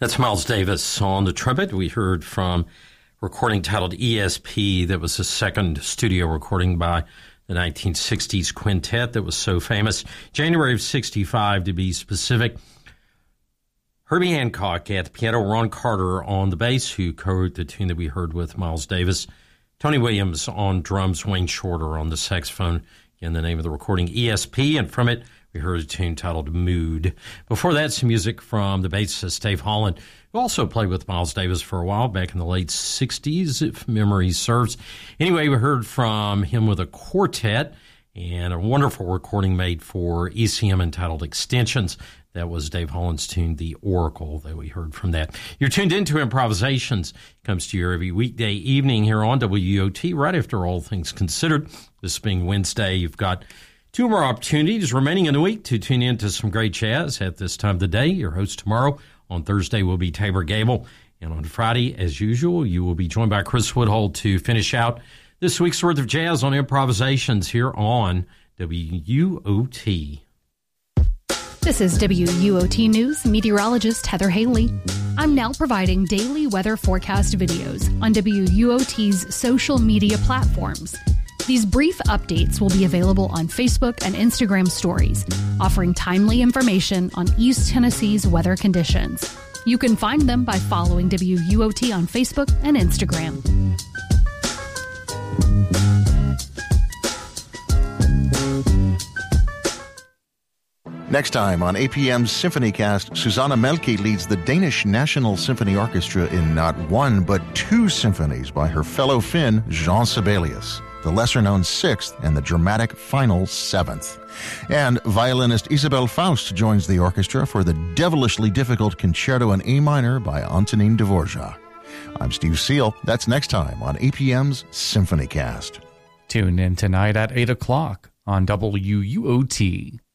That's Miles Davis on the trumpet. We heard from a recording titled ESP. That was the second studio recording by the 1960s quintet that was so famous. January of 65, to be specific. Herbie Hancock at the piano, Ron Carter on the bass, who co-wrote the tune that we heard with Miles Davis. Tony Williams on drums, Wayne Shorter on the saxophone. Again, the name of the recording, ESP, and from it, we heard a tune titled Mood. Before that, some music from the bassist Dave Holland, who also played with Miles Davis for a while back in the late 60s, if memory serves. Anyway, we heard from him with a quartet and a wonderful recording made for ECM entitled Extensions. That was Dave Holland's tune, The Oracle, that we heard from that. You're tuned into Improvisations. It comes to you every weekday evening here on WUOT, right after All Things Considered. This being Wednesday, you've got two more opportunities remaining in the week to tune in to some great jazz at this time of the day. Your host tomorrow on Thursday will be Tabor Gable. And on Friday, as usual, you will be joined by Chris Woodhull to finish out this week's worth of jazz on Improvisations here on WUOT. This is WUOT News meteorologist Heather Haley. I'm now providing daily weather forecast videos on WUOT's social media platforms. These brief updates will be available on Facebook and Instagram stories, offering timely information on East Tennessee's weather conditions. You can find them by following WUOT on Facebook and Instagram. Next time on APM's SymphonyCast, Susanna Melke leads the Danish National Symphony Orchestra in not one but two symphonies by her fellow Finn, Jean Sibelius, the lesser-known sixth and the dramatic final seventh. And violinist Isabel Faust joins the orchestra for the devilishly difficult Concerto in A minor by Antonin Dvorak. I'm Steve Seal. That's next time on APM's SymphonyCast. Tune in tonight at 8 o'clock on WUOT.